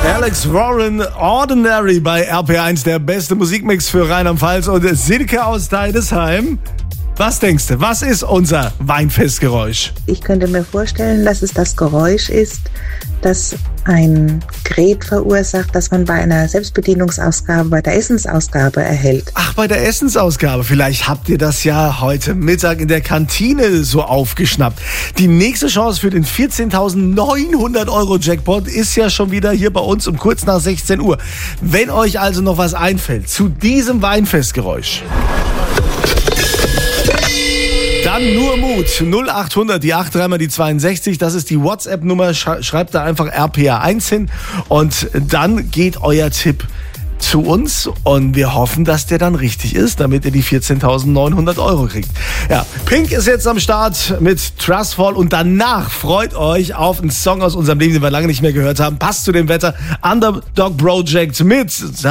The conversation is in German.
Alex Warren, Ordinary bei RP1, der beste Musikmix für Rheinland-Pfalz und Silke aus Deidesheim. Was denkst du, was ist unser Weinfestgeräusch? Ich könnte mir vorstellen, dass es das Geräusch ist, das ein Gerät verursacht, das man bei einer Selbstbedienungsausgabe, bei der Essensausgabe erhält. Ach, bei der Essensausgabe. Vielleicht habt ihr das ja heute Mittag in der Kantine so aufgeschnappt. Die nächste Chance für den 14.900 € Jackpot ist ja schon wieder hier bei uns um kurz nach 16 Uhr. Wenn euch also noch was einfällt zu diesem Weinfestgeräusch, dann nur Mut. 0800, die 83 mal die 62, das ist die WhatsApp-Nummer. Schreibt da einfach RPA1 hin und dann geht euer Tipp zu uns und wir hoffen, dass der dann richtig ist, damit ihr die 14.900 € kriegt. Ja, Pink ist jetzt am Start mit Trustfall und danach freut euch auf einen Song aus unserem Leben, den wir lange nicht mehr gehört haben. Passt zu dem Wetter. Underdog Project mit